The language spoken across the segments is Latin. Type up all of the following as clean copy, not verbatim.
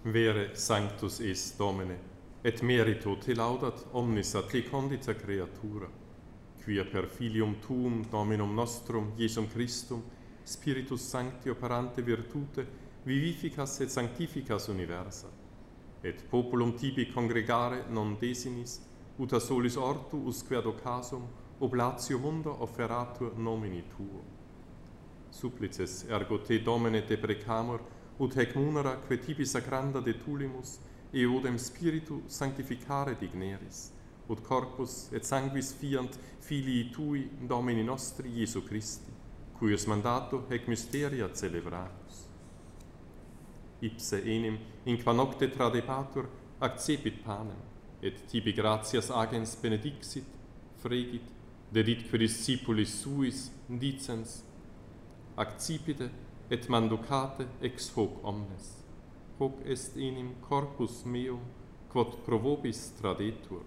Vere sanctus est Domine, et merito te laudat omnis ad te condita creatura, quia per filium tuum Dominum nostrum, Iesum Christum, Spiritus Sancti operante virtute, vivificas et sanctificas universa, et populum tibi congregare non desinis, ut a solis ortu usque ad occasum oblatio munda offeratur nomini tuo. Supplices ergo te Domine deprecamur, ut hec munera que tibi sacranda detulimus, eodem Spiritu sanctificare digneris, ut corpus et sanguis fiant filii tui Domini nostri Iesu Christi, cuius mandato hec mysteria celebramus. Ipse enim, in qua nocte tradebatur, accepit panem, et tibi gratias agens benedixit, fregit, dedit que discipulis suis, dicens, accipite et manducate ex hoc omnes. Hoc est enim corpus meum, quod pro vobis tradetur.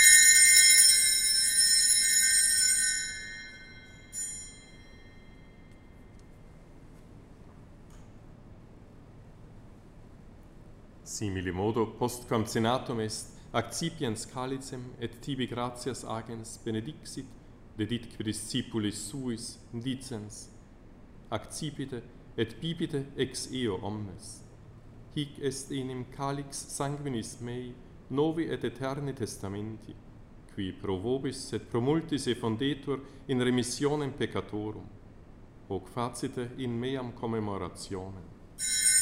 Simili modo, postquam cenatum est, accipiens calicem et tibi gratias agens benedixit, dedit que discipulis suis, dicens, accipite et bibite ex eo omnes. Hic est enim calix sanguinis mei, novi et eterni testamenti, qui pro vobis et pro multis effundetur in remissionem peccatorum. Hoc facite in meam commemorationem.